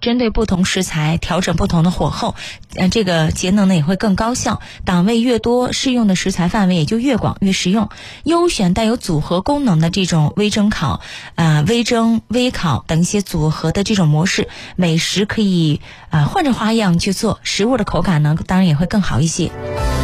针对不同食材调整不同的火候，这个节能呢也会更高效，档位越多，适用的食材范围也就越广越实用。优选带有组合功能的这种微蒸烤、微蒸、微烤等一些组合的这种模式，美食可以换着花样去做，食物的口感呢当然也会更好一些。